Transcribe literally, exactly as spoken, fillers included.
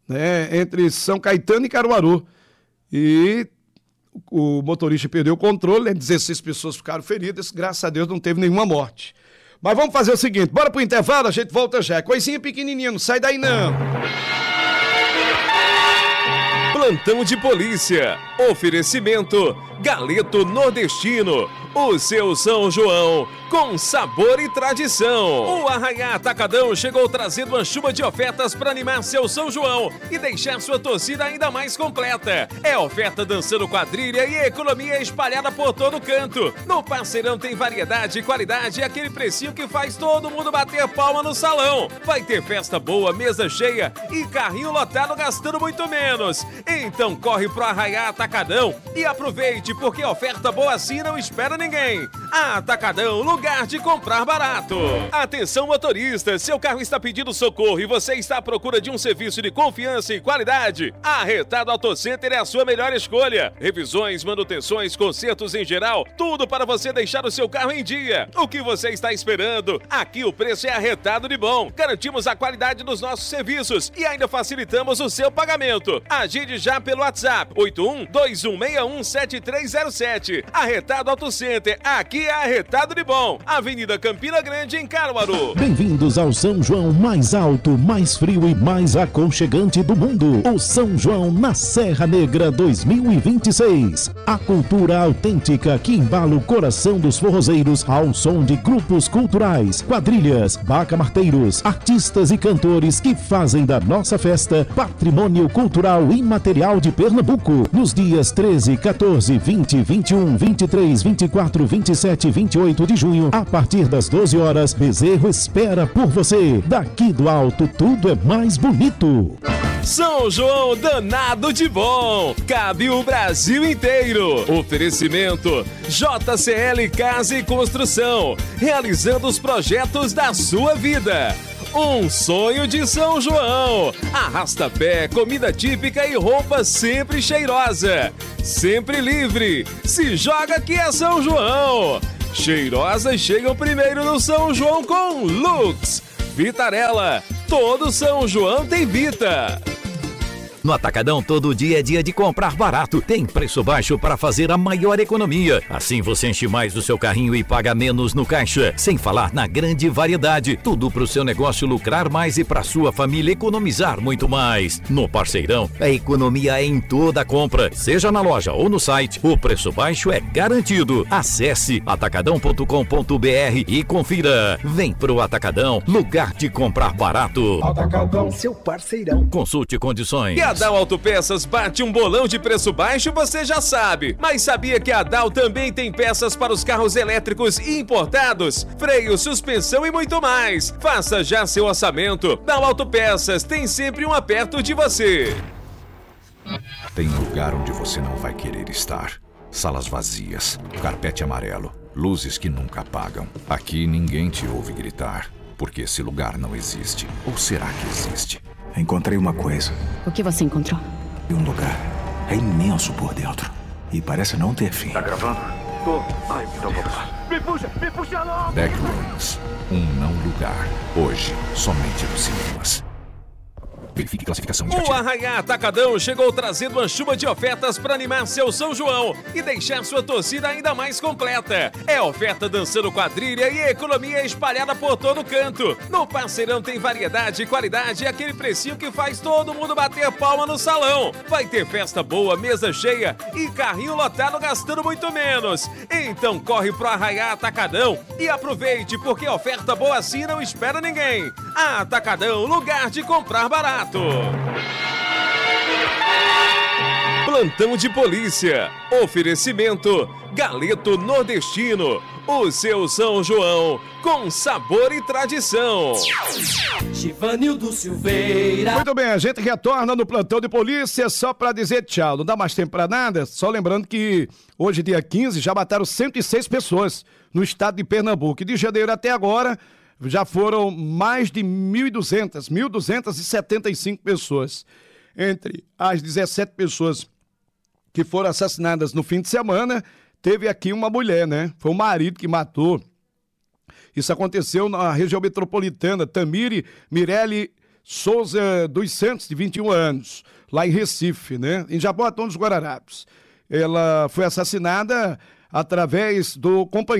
né, entre São Caetano e Caruaru. E o motorista perdeu o controle, né, dezesseis pessoas ficaram feridas, graças a Deus não teve nenhuma morte. Mas vamos fazer o seguinte, bora pro intervalo, a gente volta já. Coisinha pequenininha, não sai daí não. Plantão de polícia. Oferecimento Galeto Nordestino. O seu São João com sabor e tradição. O Arraiá Atacadão chegou trazendo uma chuva de ofertas para animar seu São João e deixar sua torcida ainda mais completa. É oferta dançando quadrilha e economia espalhada por todo canto. No Parceirão tem variedade e qualidade e aquele precinho que faz todo mundo bater palma no salão. Vai ter festa boa, mesa cheia e carrinho lotado gastando muito menos. Então corre pro Arraiá Atacadão e aproveite, porque oferta boa assim não espera ninguém. Atacadão, lugar de comprar barato. Atenção motorista, seu carro está pedindo socorro e você está à procura de um serviço de confiança e qualidade? A Retado Auto Center é a sua melhor escolha. Revisões, manutenções, consertos em geral, tudo para você deixar o seu carro em dia. O que você está esperando? Aqui o preço é arretado de bom. Garantimos a qualidade dos nossos serviços e ainda facilitamos o seu pagamento. Agende já pelo WhatsApp oito um dois um seis um sete três zero sete. Arretado Auto Center, aqui é arretado de bom. Avenida Campina Grande, em Caruaru. Bem-vindos ao São João mais alto, mais frio e mais aconchegante do mundo. O São João na Serra Negra dois mil e vinte e seis. A cultura autêntica que embala o coração dos forrozeiros ao som de grupos culturais, quadrilhas, bacamarteiros, artistas e cantores que fazem da nossa festa patrimônio cultural imaterial de Pernambuco. Nos dias treze, quatorze, vinte, vinte e um, vinte e três, vinte e quatro, vinte e sete e vinte e oito de junho, a partir das doze horas, Bezerro espera por você. Daqui do alto, tudo é mais bonito. São João danado de bom, cabe o Brasil inteiro. Oferecimento J C L Casa e Construção, realizando os projetos da sua vida. Um sonho de São João. Arrasta-pé, comida típica e roupa sempre cheirosa. Sempre livre. Se joga que é São João. Cheirosas chegam primeiro no São João com Lux. Vitarella. Todo São João tem Vita. No Atacadão, todo dia é dia de comprar barato. Tem preço baixo para fazer a maior economia. Assim você enche mais o seu carrinho e paga menos no caixa. Sem falar na grande variedade. Tudo para o seu negócio lucrar mais e para sua família economizar muito mais. No Parceirão, a economia é em toda a compra. Seja na loja ou no site, o preço baixo é garantido. Acesse atacadão ponto com ponto br e confira. Vem pro Atacadão, lugar de comprar barato. Atacadão, seu parceirão. Consulte condições. E a Dal Autopeças bate um bolão de preço baixo, você já sabe. Mas sabia que a Dal também tem peças para os carros elétricos e importados? Freio, suspensão e muito mais. Faça já seu orçamento. Dal Autopeças tem sempre um perto de você. Tem lugar onde você não vai querer estar. Salas vazias, carpete amarelo, luzes que nunca apagam. Aqui ninguém te ouve gritar, porque esse lugar não existe. Ou será que existe? Encontrei uma coisa. O que você encontrou? Um lugar. É imenso por dentro. E parece não ter fim. Tá gravando? Tô. Ai, então vamos lá. Me puxa, me puxa logo! Backrooms. Um não lugar. Hoje, somente nos cinemas. Verifique classificação indicativa. O Arraiá Atacadão chegou trazendo uma chuva de ofertas para animar seu São João e deixar sua torcida ainda mais completa. É oferta dançando quadrilha e economia espalhada por todo canto. No Parceirão tem variedade e qualidade e aquele precinho que faz todo mundo bater palma no salão. Vai ter festa boa, mesa cheia e carrinho lotado gastando muito menos. Então corre pro Arraiá Atacadão e aproveite, porque oferta boa assim não espera ninguém. Atacadão, lugar de comprar barato. Plantão de polícia. Oferecimento Galeto Nordestino. O seu São João com sabor e tradição. Givanildo Silveira. Muito bem, a gente retorna no plantão de polícia só para dizer tchau. Não dá mais tempo para nada. Só lembrando que hoje, dia quinze, já mataram cento e seis pessoas no estado de Pernambuco. E de janeiro até agora já foram mais de mil e duzentas, mil duzentas e setenta e cinco pessoas. Entre as dezessete pessoas que foram assassinadas no fim de semana, teve aqui uma mulher, né? Foi o marido que matou. Isso aconteceu na região metropolitana. Tamiri Mirelli Souza dos Santos, de vinte e um anos, lá em Recife, né? Em Jaboatão dos Guararapes. Ela foi assassinada através do companheiro